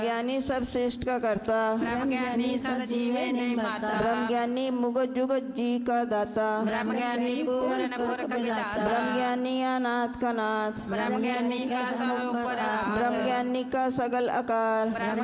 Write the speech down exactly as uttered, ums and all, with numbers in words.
ज्ञानी सब श्रेष्ठ का करता, ब्रह्म ज्ञानी सद जीवे नहीं माता, ब्रह्म ज्ञानी मुगत जुगत जी का दाता, ब्रह्म ज्ञानी पूर्ण पुरख विधाता, ब्रह्म ज्ञानी अनाथ का नाथ, ब्रह्म ज्ञानी का स्वरूप परात्पर, ब्रह्म ज्ञानी का सगल आकार,